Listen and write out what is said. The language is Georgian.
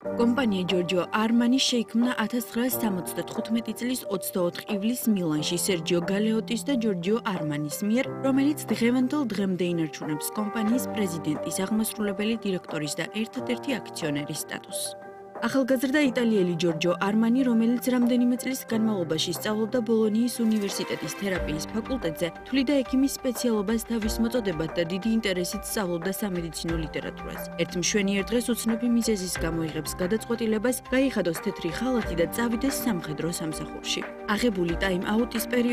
კომპანია ჯორჯო არმანი შეიქმნა 1975 წლის 24 ივლისს მილანში სერჯიო გალეოტის და ჯორჯიო არმანის მიერ, რომელიც დღევანდელ დღემდე ინარჩუნებს კომპანიის პრეზიდენტის, აღმასრულებელი დირექტორის და ერთადერთი აქციონერის სტატუსს. ახალგაზრდა იტალიელი ჯორჯო არმანი, რომელიც რამდენიმე წლის განმავლობაში სწავლობდა ბოლონიის უნივერსიტეტის თერაპიის ფაკულტეტზე, თვლიდა ექიმის სპეციალობას თავის მოწოდებად და დიდი ინტერესით სწავლობდა სამედიცინო ლიტერატურას. ერთ მშვენიერ დღეს უცნობი მიზეზის გამო იღებს გადაწყვეტილებას, გაიხადოს თეთრი ხალათი და წავიდეს სამხედრო სამსახურში. აღებული ტაიმ-აუტის პერიოდში